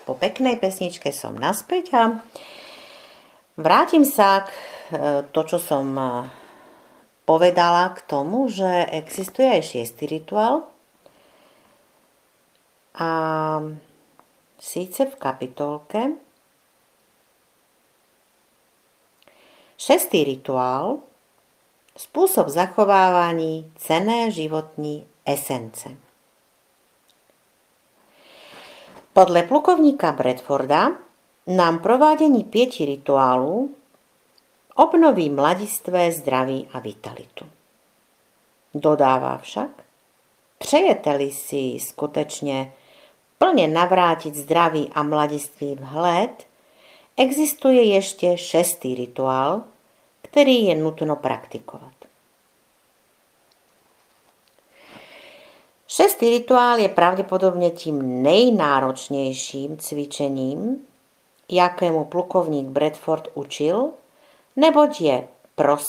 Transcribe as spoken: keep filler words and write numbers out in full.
po peknej pesničke som naspäť a vrátim sa k to, čo som povedala k tomu, že existuje aj šiestý rituál. A síce v kapitolke Šestý rituál, spôsob zachovávaní cenné životní esence. Podle plukovníka Bradforda nám provádění pěti rituálů obnoví mladistvé zdraví a vitalitu. Dodává však, přejete-li si skutečně plně navrátit zdraví a mladiství vhled, existuje ještě šestý rituál, který je nutno praktikovat. Šestý rituál je pravděpodobně tím nejnáročnějším cvičením, jakému plukovník Bradford učil, neboť je prosím